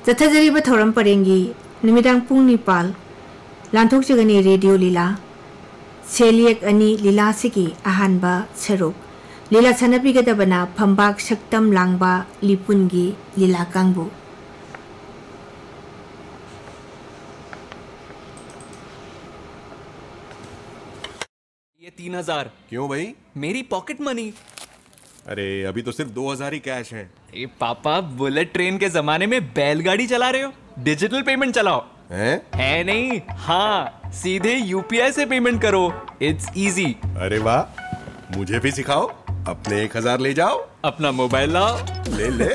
चथजरीब थौरम परेंगी निमिदांग पुंग Nepal लांथोकचगनी radio लीला coeliac अनि लीला सिगी अहानबा सरुक लीला सनबीगदबना फंबाक शक्तम लांगबा लिपुनगी लीला कांगबु ये 3000 क्यों भाई? मेरी पॉकेट मनी। अरे अभी तो सिर्फ 2000 ही कैश है। ए पापा, बुलेट ट्रेन के जमाने में बैलगाड़ी चला रहे हो? डिजिटल पेमेंट चलाओ। है नहीं? हाँ, सीधे यूपीआई से पेमेंट करो। It's easy. अरे वाह, मुझे भी सिखाओ। अपने 1000 ले जाओ, अपना मोबाइल लाओ, ले ले।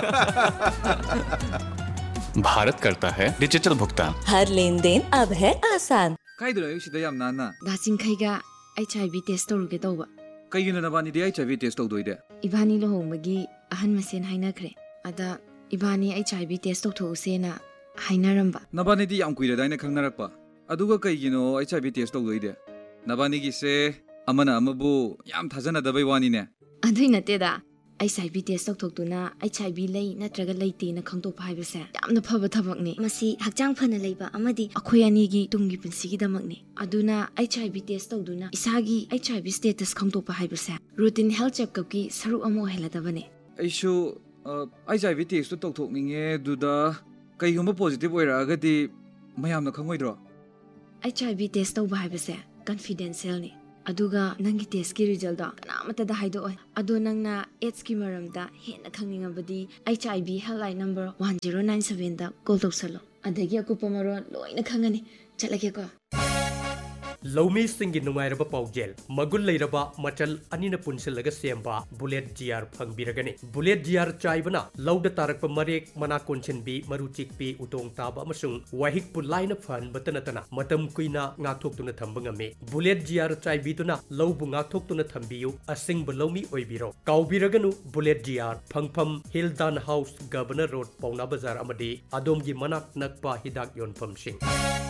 भारत करता है डिजिटल भुगतान। हर लेन देन अब है आसान। दाचिंखैगा HIV टेस्ट तौरुगे तौबा कईगिनो नबानी HIV टेस्ट तौदोइदे इबानी लोहोंबगी अहन मसेन हाइनाख्रे अदा इबानी HIV टेस्ट तौथोउसेना हाइनारंबा नबानीदी याम कुइरदाइना खंगनारकपा अदुगा कईगिनो HIV टेस्ट तौदोइदे नबानीगिसे अमना अमबु याम थाजनदबै वानीने अदुइ नतेदा HIV टेस्ट तौथोक्तुना HIV लई नत्रगा लैतेना खंगतोप हाइबसे यामना फबा थबकनी मसी हक्चांग फना लैबा अमदी अखोय अनीगी Tungi पुंसीगी दमकनी अदुना HIV test तौदुना इसागी HIV status खंगतोप हाइबसे routine health checkup की सरु Amo हेलादबने ऐशु HIV test तौथोकनिंगे दुदा कईगुंबा positive ओइरागदी मयामना खंगोइद्रो HIV test तौबा हाइबसे कॉन्फिडेंशियल ने अदुगा नंगी टेस्ट की रिजल्ट कनामतदा हाइदोय अदो नंगना एड्स की मरमदा हेना खंगिंगबदी HIV हेल्पलाइन नंबर 1097 दा कॉल तौसलो अदगी अकुपा मरो लोइना खंगनी चलगे को लौमी सिंगी नुंगाइरबा पाउजेल मगुल लैरबा मचल अनिना पुनसिलगा Semba bullet GR फंगबिरगने bullet GR चाइबना लौदा तारकपा मरेक मना कोनसिनबी मरु चिकपी उतोंग ताबा अमसुंग वाहिक पुलाइना फनबतनतना मतम कुइना ngathoktuna thambangame bullet GR चाइबीतुना लौबु ngathoktuna थंबियु असिंगब लौमी ओइबिरो काउबिरगनु bullet GR फंगफम हिलदान house governor road पौना बाजार अमदी अदोमगी मनाक नकपा हिदाक योनफमसिंग